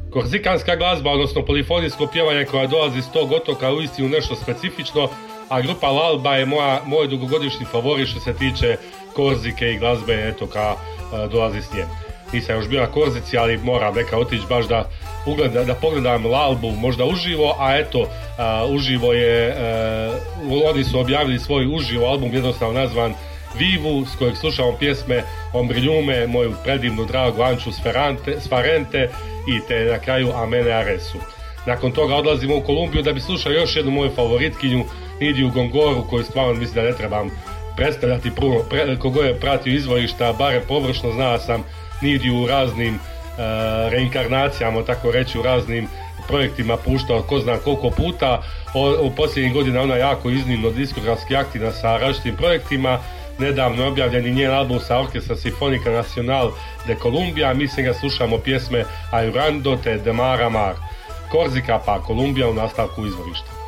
Korzikanska glazba, odnosno polifonijsko pjevanje koja dolazi s tog otoka, uistinu nešto specifično, a grupa L'Alba je moj dugogodišnji favorit što se tiče Korzike i glazbe koja dolazi s nje. Nisam još bio na Korzici, ali moram neka otići baš da pogledam L'Albu možda uživo, a uživo je, oni su objavili svoj uživo album jednostavno nazvan Vivu, s kojeg slušamo pjesme Ombriljume, moju predivnu dragu Anču Sfarente i te na kraju Amene Aresu. Nakon toga odlazimo u Kolumbiju da bi slušao još jednu moju favoritkinju, Nidiju Gongoru, koju stvarno mislim da ne trebam predstavljati puno, kogo je pratio izvorišta, bare površno zna sam Nidiju u raznim reinkarnacijama, tako reći, u raznim projektima puštao ko zna koliko puta. U posljednjih godina ona jako iznimno diskografski aktivna sa različitim projektima. Nedavno je objavljen i njen album sa Orkestra Sinfonica Nacional de Columbia, mislim ga slušamo pjesme Ayurando te De Mar a Mar. Korzika pa Kolumbija u nastavku izvorišta.